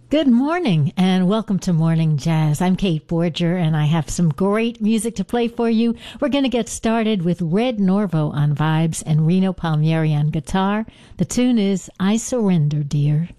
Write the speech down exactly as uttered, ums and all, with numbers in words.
Good morning and welcome to Morning Jazz. I'm Kate Borger and I have some great music to play for you. We're going to get started with Red Norvo on vibes and Reno Palmieri on guitar. The tune is I Surrender, Dear.